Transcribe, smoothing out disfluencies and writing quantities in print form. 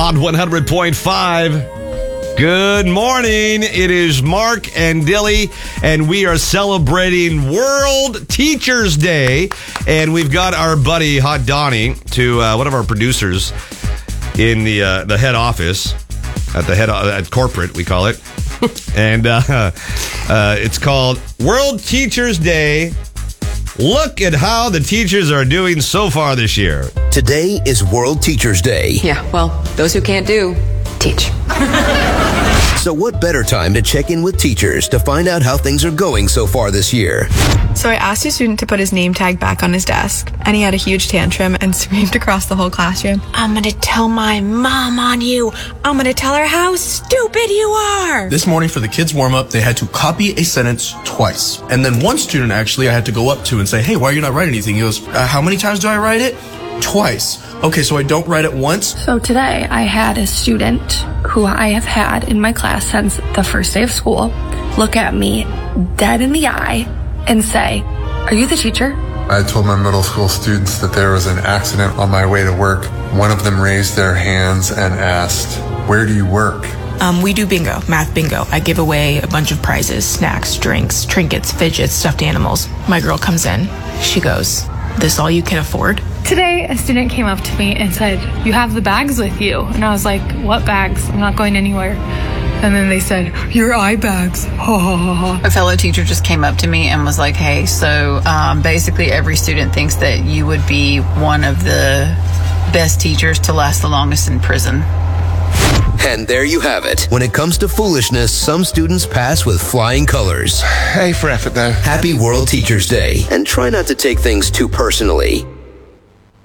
Hot 100.5. Good morning. It is Mark and Dilly, and we are celebrating World Teachers Day. And we've got our buddy Hot Donnie, to one of our producers in the head office at corporate, we call it. And it's called World Teachers Day. Look at how the teachers are doing so far this year. Today is World Teachers Day. Yeah, well, those who can't do, teach. So what better time to check in with teachers to find out how things are going so far this year? So I asked a student to put his name tag back on his desk, and he had a huge tantrum and screamed across the whole classroom, "I'm gonna tell my mom on you. I'm gonna tell her how stupid you are." This morning for the kids' warm-up, they had to copy a sentence twice. And then one student, actually, I had to go up to and say, "Hey, why are you not writing anything?" He goes, "How many times do I write it?" Twice. Okay, so I don't write it once? So today I had a student who I have had in my class since the first day of school look at me dead in the eye and say, "Are you the teacher?" I told my middle school students that there was an accident on my way to work. One of them raised their hands and asked, "Where do you work?" We do bingo, math bingo. I give away a bunch of prizes, snacks, drinks, trinkets, fidgets, stuffed animals. My girl comes in. She goes, "This all you can afford?" Today, a student came up to me and said, "You have the bags with you." And I was like, "What bags? I'm not going anywhere." And then they said, "Your eye bags." A fellow teacher just came up to me and was like, "Hey, so basically every student thinks that you would be one of the best teachers to last the longest in prison." And there you have it. When it comes to foolishness, some students pass with flying colors. Hey for effort though. Happy World Teachers Day. And try not to take things too personally.